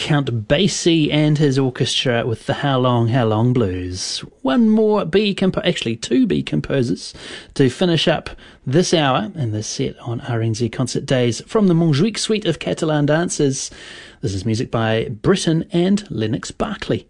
Count Basie and his orchestra with the How Long Blues. One more actually two B composers to finish up this hour and this set on RNZ Concert Days from the Montjuic suite of Catalan dances. This is music by Britten and Lennox Berkeley.